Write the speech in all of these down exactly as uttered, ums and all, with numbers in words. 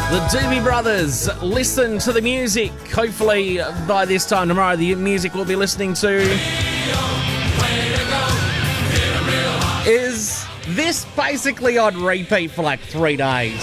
The Doobie Brothers, listen to the music. Hopefully by this time tomorrow the music we'll be listening to is this basically on repeat for like three days.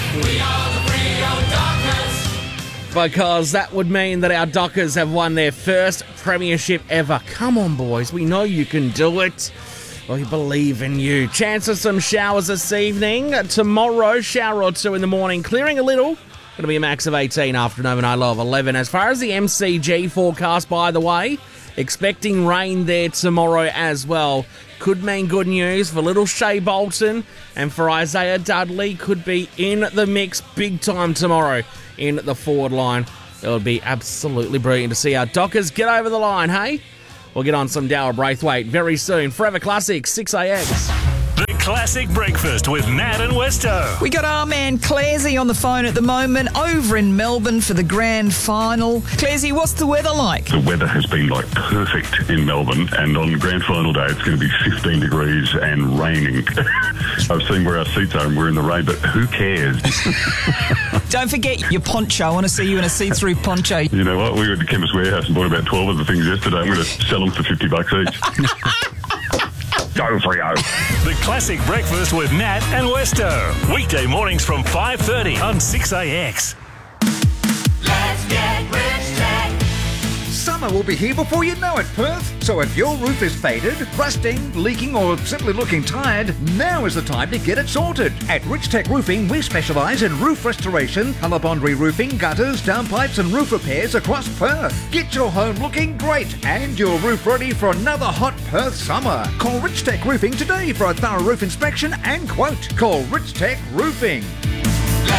Because that would mean that our Dockers have won their first premiership ever. Come on, boys, we know you can do it. We believe in you. Chance of some showers this evening. Tomorrow, shower or two in the morning, clearing a little. Going to be a max of eighteen after an overnight low of eleven. As far as the M C G forecast, by the way, expecting rain there tomorrow as well. Could mean good news for little Shea Bolton and for Isaiah Dudley. Could be in the mix big time tomorrow in the forward line. It would be absolutely brilliant to see our Dockers get over the line, hey? We'll get on some Darryl Braithwaite very soon. Forever Classics, six A X. The Classic Breakfast with Nat and Westo. We got our man Claresy on the phone at the moment, over in Melbourne for the grand final. Claresy, what's the weather like? The weather has been like perfect in Melbourne, and on grand final day it's going to be fifteen degrees and raining. I've seen where our seats are and we're in the rain, but who cares? Don't forget your poncho. I want to see you in a see-through poncho. You know what? We were at the Chemist Warehouse and bought about twelve of the things yesterday. I'm going to sell them for fifty bucks each. Go Freo. The Classic Breakfast with Nat and Westo. Weekday mornings from five thirty on six A X. Let's get rich tech. Summer will be here before you know it, Perth. So if your roof is faded, rusting, leaking or simply looking tired, now is the time to get it sorted. At Rich Tech Roofing, we specialise in roof restoration, colour-bond re-roofing, gutters, downpipes and roof repairs across Perth. Get your home looking great and your roof ready for another hot Perth summer. Call Rich Tech Roofing today for a thorough roof inspection and quote. Call Rich Tech Roofing.